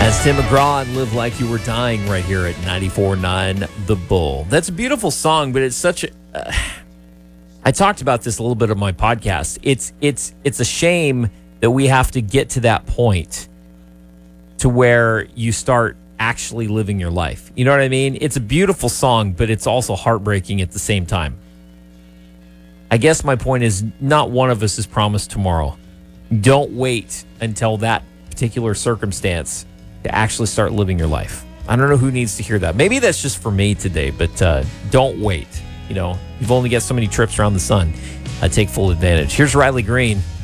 That's Tim McGraw and Live Like You Were Dying right here at 94.9 The Bull. That's a beautiful song, but it's such a... I talked about this a little bit on my podcast. It's a shame that we have to get to that point to where you start actually living your life. You know what I mean? It's a beautiful song, but it's also heartbreaking at the same time. I guess my point is not one of us is promised tomorrow. Don't wait until that particular circumstance to actually start living your life. I don't know who needs to hear that. Maybe that's just for me today, but don't wait. You know, you've only got so many trips around the sun. Take full advantage. Here's Riley Green.